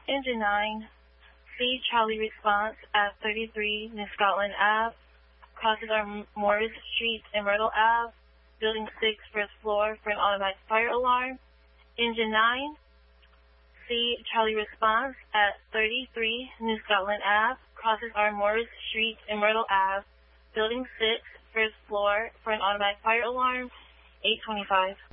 Engine 9, C Charlie response at 33 New Scotland Ave, crosses on Morris Street and Myrtle Ave, Building 6, first floor for an automatic fire alarm. Engine 9, C Charlie response at 33 New Scotland Ave, crosses on Morris Street and Myrtle Ave, Building 6, first floor for an automatic fire alarm, 8:25.